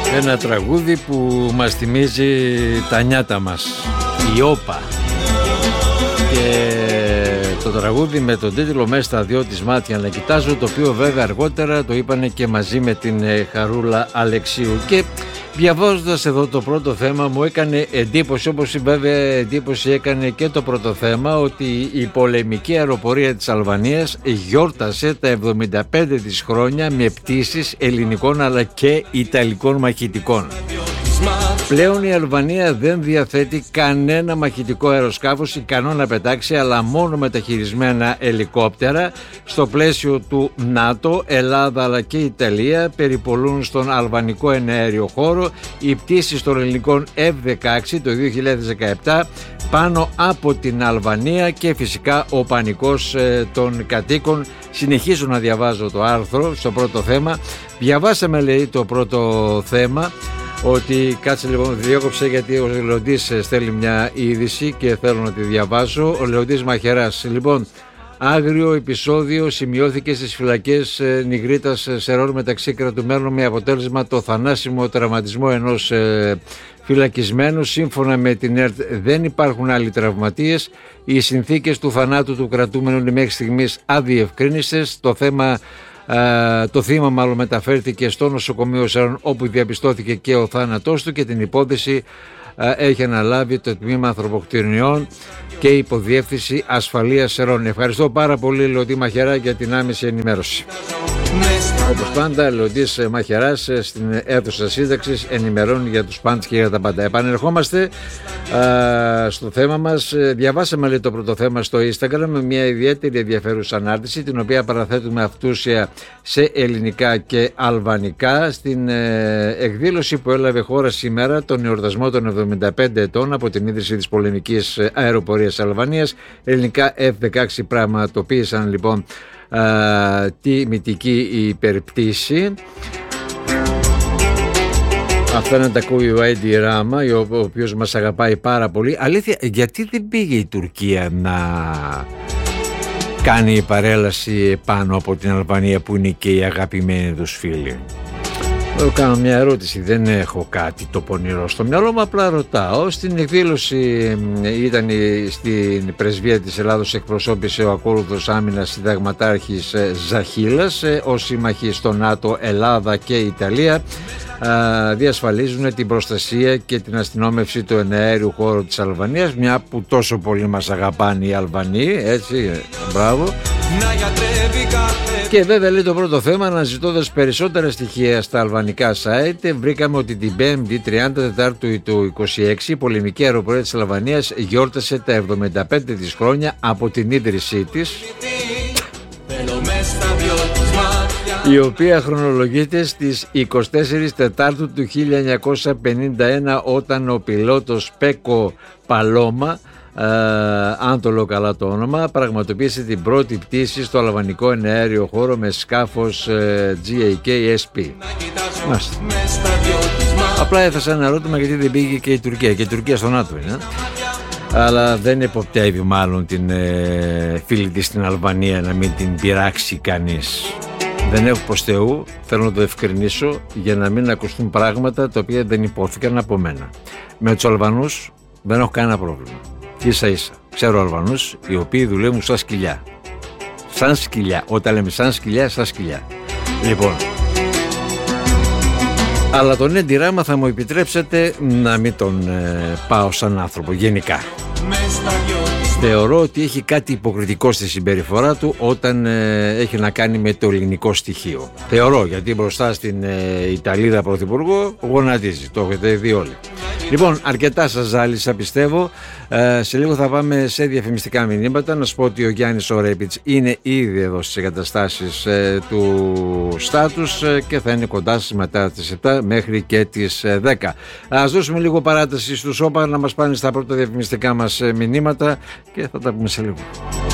Ένα τραγούδι που μας θυμίζει τα νιάτα μας, η Όπα. Και το τραγούδι με τον τίτλο «Μες στα δυο της μάτια να κοιτάζω», το οποίο βέβαια αργότερα το είπανε και μαζί με την Χαρούλα Αλεξίου. Και διαβάζοντας εδώ το πρώτο θέμα μου έκανε εντύπωση, όπως βέβαια εντύπωση έκανε και το πρώτο θέμα, ότι η πολεμική αεροπορία της Αλβανίας γιόρτασε τα 75 της χρόνια με πτήσεις ελληνικών αλλά και ιταλικών μαχητικών. Πλέον η Αλβανία δεν διαθέτει κανένα μαχητικό αεροσκάφος ικανό να πετάξει, αλλά μόνο μεταχειρισμένα ελικόπτερα. Στο πλαίσιο του ΝΑΤΟ, Ελλάδα αλλά και Ιταλία περιπολούν στον αλβανικό εναέριο χώρο οι πτήσεις των ελληνικών F-16 το 2017 πάνω από την Αλβανία και φυσικά ο πανικός των κατοίκων. Συνεχίζω να διαβάζω το άρθρο στο πρώτο θέμα. Διαβάσαμε, λέει, το πρώτο θέμα, ότι κάτσε λοιπόν, διέκοψε γιατί ο Λεοντής στέλνει μια είδηση και θέλω να τη διαβάσω. Ο Λεοντής Μαχαιράς. Λοιπόν, άγριο επεισόδιο σημειώθηκε στις φυλακές Νιγρίτας Σερών μεταξύ κρατουμένων με αποτέλεσμα το θανάσιμο τραυματισμό ενός φυλακισμένου. Σύμφωνα με την ΕΡΤ δεν υπάρχουν άλλοι τραυματίες. Οι συνθήκες του θανάτου του κρατούμενου είναι μέχρι στιγμής αδιευκρίνιστες. Το θύμα μάλλον μεταφέρθηκε στο νοσοκομείο Σερών, όπου διαπιστώθηκε και ο θάνατός του, και την υπόθεση έχει αναλάβει το Τμήμα Ανθρωποκτηνιών και Υποδιεύθυνση Ασφαλείας Σερών. Ευχαριστώ πάρα πολύ, Λεοντή Μαχαιρά, για την άμεση ενημέρωση. Όπως πάντα, Λεοντής Μαχαιράς στην αίθουσα σύνταξης ενημερώνει για τους πάντες και για τα πάντα. Επανερχόμαστε στο θέμα μας. Διαβάσαμε, λέει, το πρώτο θέμα στο Instagram με μια ιδιαίτερη ενδιαφέρουσα ανάρτηση, την οποία παραθέτουμε αυτούσια σε ελληνικά και αλβανικά, στην εκδήλωση που έλαβε χώρα σήμερα, τον εορτασμό των 75 ετών από την ίδρυση της πολεμικής αεροπορίας Αλβανίας. Ελληνικά F-16 πραγματοποίησαν λοιπόν τη μυθική υπερπτήση. Αυτά να τα ακούει ο Έντι Ράμα, ο οποίος μας αγαπάει πάρα πολύ. Αλήθεια, γιατί δεν πήγε η Τουρκία να κάνει παρέλαση πάνω από την Αλβανία, που είναι και η αγαπημένη τους φίλη? Κάνω μια ερώτηση, δεν έχω κάτι το πονηρό στο μυαλό μου, απλά ρωτάω. Στην εκδήλωση ήταν στην πρεσβεία της Ελλάδος, εκπροσώπησε ο ακόλουθος άμυνας συνταγματάρχης Ζαχίλας. Ως σύμμαχοι στο ΝΑΤΟ, Ελλάδα και Ιταλία διασφαλίζουν την προστασία και την αστυνόμευση του εναέριου χώρου της Αλβανίας, μια που τόσο πολύ μας αγαπάνε οι Αλβανοί, έτσι, μπράβο. Και βέβαια, λέει, το πρώτο θέμα, αναζητώντας περισσότερα στοιχεία στα αλβανικά site, βρήκαμε ότι την 5η 34 του 26 η πολεμική αεροπορία της Αλβανίας γιόρτασε τα 75 της χρόνια από την ίδρυσή της, η οποία χρονολογείται στις 24 Τετάρτου του 1951, όταν ο πιλότος Πέκο Παλώμα, αν το λέω καλά το όνομα, πραγματοποίησε την πρώτη πτήση στο αλβανικό εναέριο χώρο με σκάφος GAK-SP. Απλά έθεσα ένα ερώτημα, γιατί δεν πήγε και η Τουρκία? Και η Τουρκία στο ΝΑΤΟ είναι, αλλά δεν υποπτεύει μάλλον την φίλη της στην Αλβανία να μην την πειράξει κανείς. Δεν έχω προς Θεού, θέλω να το ευκρινίσω για να μην ακουστούν πράγματα τα οποία δεν υπόθηκαν από μένα. Με τους Αλβανούς δεν έχω κανένα πρόβλημα. Ίσα ίσα ξέρω Αλβανούς οι οποίοι δουλεύουν σαν σκυλιά. Σαν σκυλιά. Όταν λέμε σαν σκυλιά, σαν σκυλιά. Λοιπόν, αλλά τον Έντι Ράμα θα μου επιτρέψετε να μην τον πάω σαν άνθρωπο γενικά. Θεωρώ ότι έχει κάτι υποκριτικό στη συμπεριφορά του όταν έχει να κάνει με το ελληνικό στοιχείο. Θεωρώ, γιατί μπροστά στην Ιταλίδα πρωθυπουργό γονατίζει. Το έχετε δει όλοι. Λοιπόν, αρκετά σας ζάλισα, πιστεύω. Σε λίγο θα πάμε σε διαφημιστικά μηνύματα. Να σου πω ότι ο Γιάννης ο Ρέπιτς είναι ήδη εδώ στις εγκαταστάσεις του Στάτους και θα είναι κοντά σας μετά τις 7 μέχρι και τις 10. Ας δώσουμε λίγο παράταση στους ΟΠΑ να μας πάνε στα πρώτα διαφημιστικά μας μηνύματα και θα τα πούμε σε λίγο.